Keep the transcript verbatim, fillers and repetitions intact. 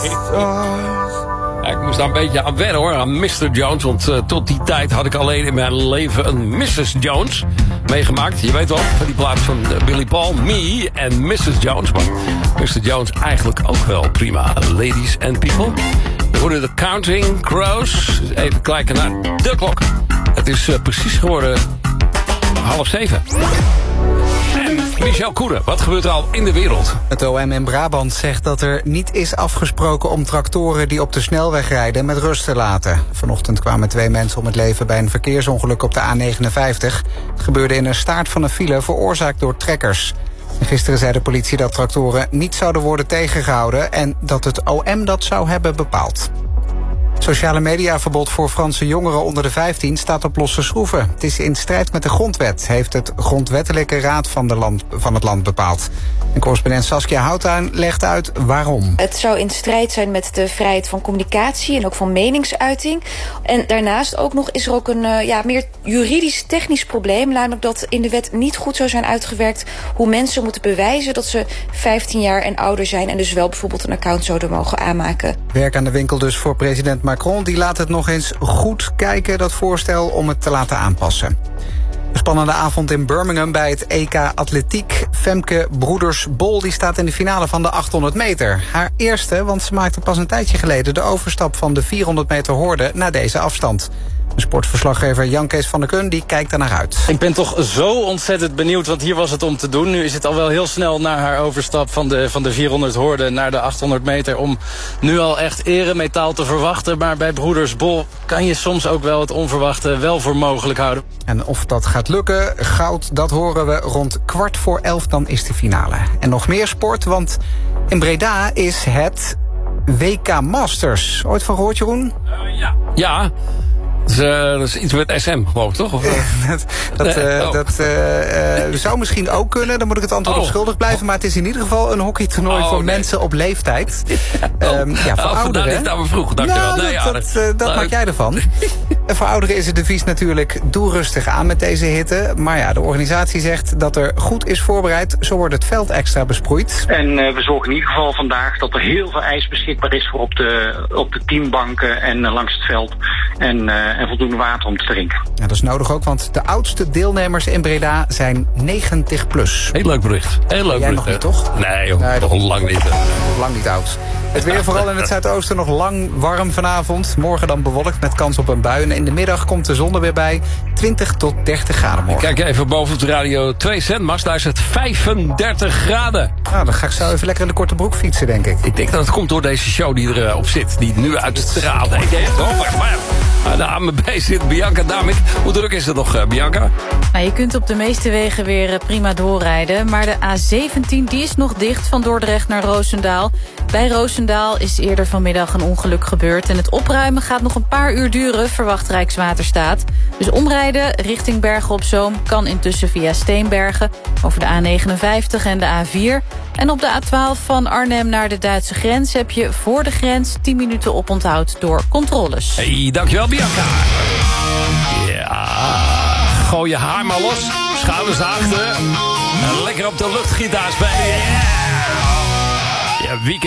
Ja, ik moest daar een beetje aan wennen hoor, aan mister Jones. Want uh, tot die tijd had ik alleen in mijn leven een missus Jones meegemaakt. Je weet wel, van die plaats van uh, Billy Paul, Me en missus Jones. Maar mister Jones eigenlijk ook wel prima. Ladies and people. We hoorden de Counting Crows. Even kijken naar de klok. Het is uh, precies geworden half zeven. En Michel Koenen, wat gebeurt er al in de wereld? Het O M in Brabant zegt dat er niet is afgesproken om tractoren die op de snelweg rijden met rust te laten. Vanochtend kwamen twee mensen om het leven bij een verkeersongeluk op de A negenenvijftig. Het gebeurde in een staart van een file veroorzaakt door trekkers. Gisteren zei de politie dat tractoren niet zouden worden tegengehouden en dat het O M dat zou hebben bepaald. Sociale mediaverbod voor Franse jongeren onder de vijftien staat op losse schroeven. Het is in strijd met de grondwet, heeft het grondwettelijke raad van, de land, van het land bepaald. En correspondent Saskia Houttuin legt uit waarom. Het zou in strijd zijn met de vrijheid van communicatie en ook van meningsuiting. En daarnaast ook nog is er ook een uh, ja, meer juridisch-technisch probleem. Namelijk dat in de wet niet goed zou zijn uitgewerkt hoe mensen moeten bewijzen dat ze vijftien jaar en ouder zijn en dus wel bijvoorbeeld een account zouden mogen aanmaken. Werk aan de winkel dus voor president Macron. Die laat het nog eens goed kijken, dat voorstel, om het te laten aanpassen. Een spannende avond in Birmingham bij het E K Atletiek. Femke Broeders-Bol die staat in de finale van de achthonderd meter. Haar eerste, want ze maakte pas een tijdje geleden de overstap van de vierhonderd meter horde naar deze afstand. De sportverslaggever Jan Kees van der Kun die kijkt er naar uit. Ik ben toch zo ontzettend benieuwd, want hier was het om te doen. Nu is het al wel heel snel naar haar overstap van de, van de vierhonderd horde naar de achthonderd meter... om nu al echt eremetaal te verwachten. Maar bij Broeders Bol kan je soms ook wel het onverwachte wel voor mogelijk houden. En of dat gaat lukken, goud, dat horen we rond kwart voor elf, dan is de finale. En nog meer sport, want in Breda is het W K Masters. Ooit van gehoord, Jeroen? Uh, ja. Ja. Dat is, uh, dat is iets met S M, geloof ik, toch? Of, uh... dat dat, uh, oh. dat uh, uh, zou misschien ook kunnen. Dan moet ik het antwoord oh. op schuldig blijven. Maar het is in ieder geval een hockeytoernooi oh, voor nee. mensen op leeftijd. Oh. Um, ja, voor oh, ouderen. Dat is nou vroeg, dankjewel. Nou, nee, dat ja, dat, uh, dat maak jij ervan. En voor ouderen is het devies natuurlijk: doe rustig aan met deze hitte. Maar ja, de organisatie zegt dat er goed is voorbereid. Zo wordt het veld extra besproeid. En uh, we zorgen in ieder geval vandaag dat er heel veel ijs beschikbaar is voor op de, op de teambanken en uh, langs het veld. En, uh, en voldoende water om te drinken. Ja, dat is nodig ook, want de oudste deelnemers in Breda zijn negentig plus. Heel leuk bericht. Heel leuk Jij bericht. nog niet, toch? Nee, joh, nee nog lang niet. Nog lang niet oud. Het weer vooral in het zuidoosten nog lang warm vanavond. Morgen dan bewolkt met kans op een bui. En in de middag komt de zon er weer bij. twintig tot dertig graden morgen. Kijk even boven op de radio twee zendmast. Daar is het vijfendertig graden. Nou, dan ga ik zo even lekker in de korte broek fietsen, denk ik. Ik denk dat het komt door deze show die erop uh, zit. Die nu uit de straat. Nee, nee, toch? Maar aan de A M B zit Bianca Damit. Hoe druk is het nog, uh, Bianca? Nou, je kunt op de meeste wegen weer uh, prima doorrijden. Maar de A zeventien die is nog dicht van Dordrecht naar Roosendaal. Bij Roosendaal is eerder vanmiddag een ongeluk gebeurd. En het opruimen gaat nog een paar uur duren, verwacht Rijkswaterstaat. Dus omrijden richting Bergen op Zoom kan intussen via Steenbergen, over de A negenenvijftig en de A vier. En op de A twaalf van Arnhem naar de Duitse grens heb je voor de grens tien minuten oponthoud door controles. Hey, dankjewel Bianca. Ja, gooi je haar maar los. Schouders naar achter. En lekker op de luchtgitaar spelen. Yeah. Ja, weekend.